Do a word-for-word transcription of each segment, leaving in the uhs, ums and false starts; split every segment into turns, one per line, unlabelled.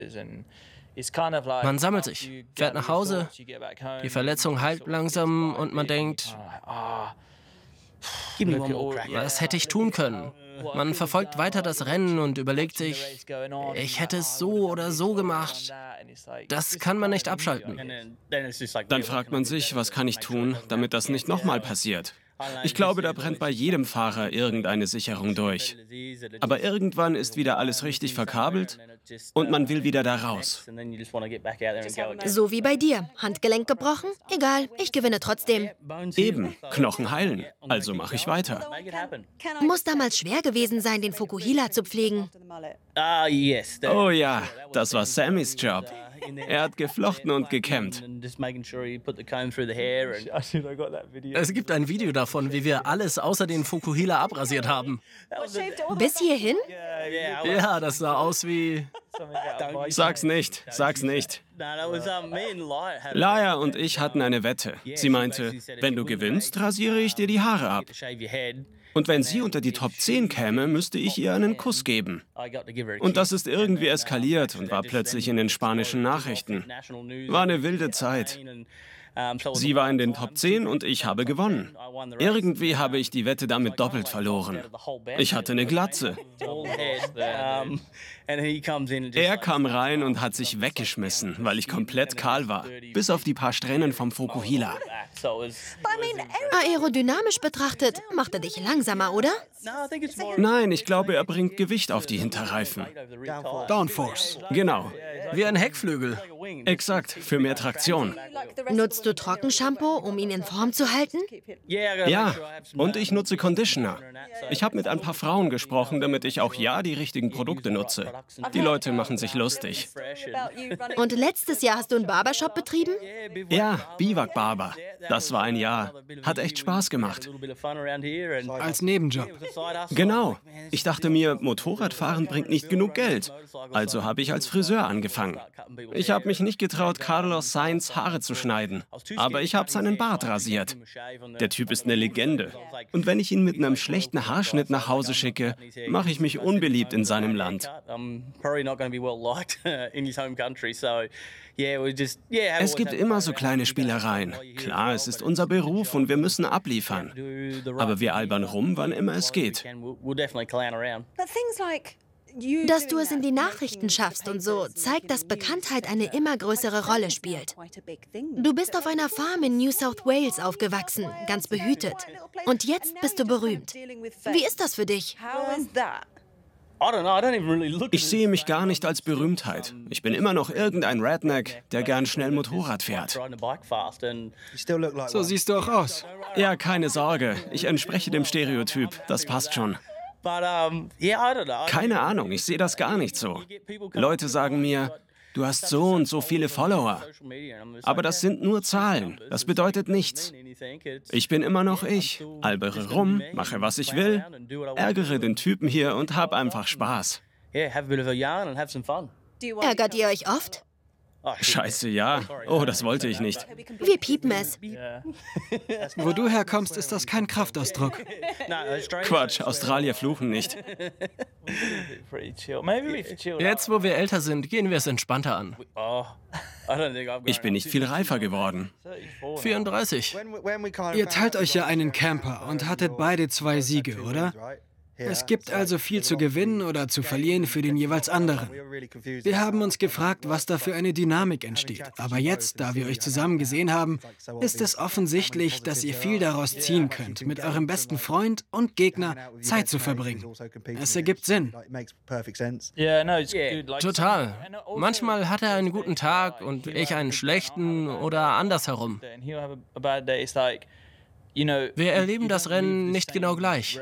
Man sammelt sich, fährt nach Hause, die Verletzung heilt langsam und man denkt, was hätte ich tun können? Man verfolgt weiter das Rennen und überlegt sich, ich hätte es so oder so gemacht. Das kann man nicht abschalten.
Dann fragt man sich, was kann ich tun, damit das nicht nochmal passiert? Ich glaube, da brennt bei jedem Fahrer irgendeine Sicherung durch. Aber irgendwann ist wieder alles richtig verkabelt und man will wieder da raus.
So wie bei dir. Handgelenk gebrochen? Egal, ich gewinne trotzdem.
Eben, Knochen heilen. Also mache ich weiter.
Muss damals schwer gewesen sein, den Fukuhila zu pflegen.
Oh ja, das war Sammys Job. Er hat geflochten und gekämmt.
Es gibt ein Video davon, wie wir alles außer den Fukuhila abrasiert haben.
Bis hierhin?
Ja, das sah aus wie...
Sag's nicht, sag's nicht. Laia und ich hatten eine Wette. Sie meinte, wenn du gewinnst, rasiere ich dir die Haare ab. Und wenn sie unter die Top zehn käme, müsste ich ihr einen Kuss geben. Und das ist irgendwie eskaliert und war plötzlich in den spanischen Nachrichten. War eine wilde Zeit. Sie war in den Top zehn und ich habe gewonnen. Irgendwie habe ich die Wette damit doppelt verloren. Ich hatte eine Glatze. Er kam rein und hat sich weggeschmissen, weil ich komplett kahl war. Bis auf die paar Strähnen vom Fukuhila.
Aerodynamisch betrachtet, macht er dich langsamer, oder?
Nein, ich glaube, er bringt Gewicht auf die Hinterreifen.
Downforce.
Genau.
Wie ein Heckflügel.
Exakt, für mehr Traktion.
Nutzt du Trockenshampoo, um ihn in Form zu halten?
Ja, und ich nutze Conditioner. Ich habe mit ein paar Frauen gesprochen, damit ich auch ja die richtigen Produkte nutze. Die Leute machen sich lustig.
Und letztes Jahr hast du einen Barbershop betrieben?
Ja, Biwak Barber. Das war ein Jahr. Hat echt Spaß gemacht.
Als Nebenjob.
Genau. Ich dachte mir, Motorradfahren bringt nicht genug Geld. Also habe ich als Friseur angefangen. Ich habe mich nicht getraut, Carlos Sainz Haare zu schneiden. Aber ich habe seinen Bart rasiert. Der Typ ist eine Legende. Und wenn ich ihn mit einem schlechten Haarschnitt nach Hause schicke, mache ich mich unbeliebt in seinem Land. Es gibt immer so kleine Spielereien. Klar, es ist unser Beruf und wir müssen abliefern. Aber wir albern rum, wann immer es geht.
Dass du es in die Nachrichten schaffst und so, zeigt, dass Bekanntheit eine immer größere Rolle spielt. Du bist auf einer Farm in New South Wales aufgewachsen, ganz behütet. Und jetzt bist du berühmt. Wie ist das für dich?
Ich sehe mich gar nicht als Berühmtheit. Ich bin immer noch irgendein Redneck, der gern schnell Motorrad fährt.
So siehst du auch aus.
Ja, keine Sorge. Ich entspreche dem Stereotyp. Das passt schon. Keine Ahnung, ich sehe das gar nicht so. Leute sagen mir, du hast so und so viele Follower. Aber das sind nur Zahlen. Das bedeutet nichts. Ich bin immer noch ich. Albere rum, mache was ich will, ärgere den Typen hier und hab einfach Spaß.
Ärgert ihr euch oft?
Scheiße, ja. Oh, das wollte ich nicht.
Wir piepen es.
Wo du herkommst, ist das kein Kraftausdruck.
Quatsch, Australier fluchen nicht.
Jetzt, wo wir älter sind, gehen wir es entspannter an.
Ich bin nicht viel reifer geworden.
vierunddreißig.
Ihr teilt euch ja einen Camper und hattet beide zwei Siege, oder? Es gibt also viel zu gewinnen oder zu verlieren für den jeweils anderen. Wir haben uns gefragt, was da für eine Dynamik entsteht. Aber jetzt, da wir euch zusammen gesehen haben, ist es offensichtlich, dass ihr viel daraus ziehen könnt, mit eurem besten Freund und Gegner Zeit zu verbringen. Es ergibt Sinn.
Total. Manchmal hat er einen guten Tag und ich einen schlechten oder andersherum. Wir erleben das Rennen nicht genau gleich.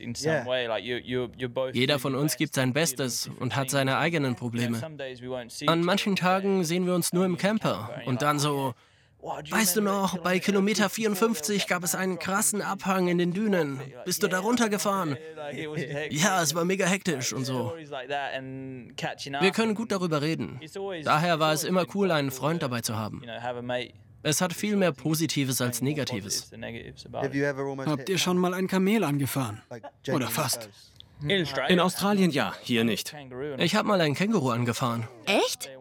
Jeder von uns gibt sein Bestes und hat seine eigenen Probleme. An manchen Tagen sehen wir uns nur im Camper und dann so, weißt du noch, bei Kilometer vierundfünfzig gab es einen krassen Abhang in den Dünen. Bist du da runtergefahren? Ja, es war mega hektisch und so. Wir können gut darüber reden. Daher war es immer cool, einen Freund dabei zu haben. Es hat viel mehr Positives als Negatives.
Habt ihr schon mal ein Kamel angefahren? Oder fast?
In Australien ja, hier nicht.
Ich habe mal ein Känguru angefahren.
Echt?